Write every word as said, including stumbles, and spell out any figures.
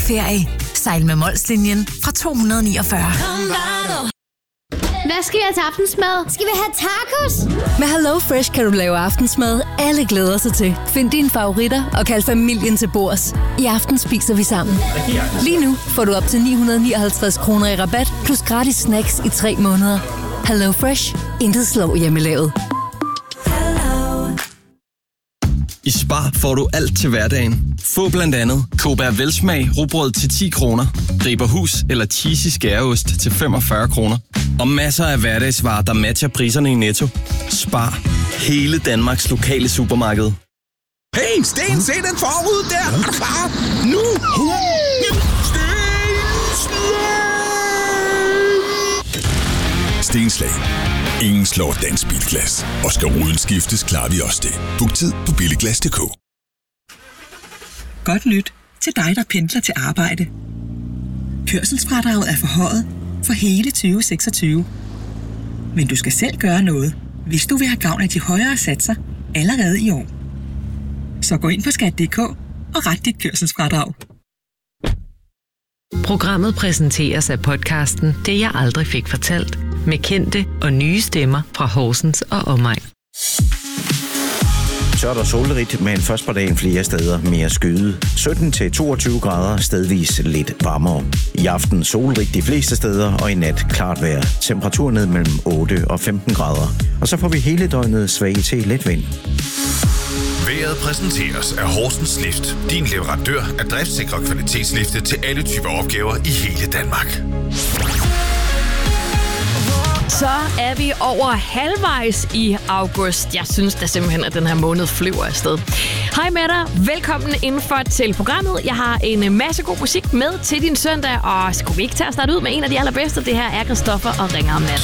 ferie. Sejl med Molslinjen fra to hundrede niogfyrre. Hvad skal jeg til aftensmad? Skal vi have tacos? Med Hello Fresh kan du lave aftensmad, alle glæder sig til. Find dine favoritter og kald familien til bords. I aften spiser vi sammen. Lige nu får du op til ni hundrede nioghalvtreds kroner i rabat, plus gratis snacks i tre måneder. Hello Fresh. Intet slår hjemmelavet. I Spar får du alt til hverdagen. Få blandt andet Kobær Velsmag rugbrød til ti kroner, Riberhus eller cheesy skæreost til femogfyrre kroner. Og masser af hverdagsvarer, der matcher priserne i Netto. Spar. Hele Danmarks lokale supermarked. Hey, Sten, se den forrude der! Er du klar? Nu! Sten! Stenslag. Ingen slår dansk bilglas. Og skal ruden skiftes, klarer vi også det. Book tid på billiglas punktum d k. Godt nyt til dig, der pendler til arbejde. Kørselsfradraget er forhøjet for hele tyve seksogtyve. Men du skal selv gøre noget, hvis du vil have gavn af de højere satser allerede i år. Så gå ind på skat punktum d k og ret dit kørselsfradrag. Programmet præsenteres af podcasten Det jeg aldrig fik fortalt, med kendte og nye stemmer fra Horsens og omegn. Tørt og solrigt, men først på dagen flere steder mere skyde. sytten til toogtyve grader, stedvis lidt varmere. I aften solrigt de fleste steder, og i nat klart vejr. Temperatur ned mellem otte og femten grader. Og så får vi hele døgnet svag til let vind. Vejret præsenteres af Horsens Lift. Din leverandør af driftsikre kvalitetslifte til alle typer opgaver i hele Danmark. Så er vi over halvvejs i august. Jeg synes da simpelthen, at den her måned flyver afsted. Hej med dig. Velkommen indenfor til programmet. Jeg har en masse god musik med til din søndag, og skulle vi ikke tage at starte ud med en af de allerbedste? Det her er Christoffer og Ringer om Nat.